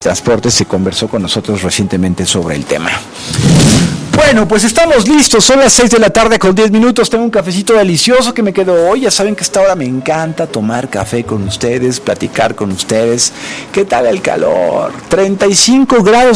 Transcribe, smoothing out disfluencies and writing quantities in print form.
Transportes se conversó con nosotros recientemente sobre el tema. Bueno, pues estamos listos, son las 6 de la tarde con 10 minutos, tengo un cafecito delicioso que me quedó hoy, ya saben que a esta hora me encanta tomar café con ustedes, platicar con ustedes. ¿Qué tal el calor? 35 grados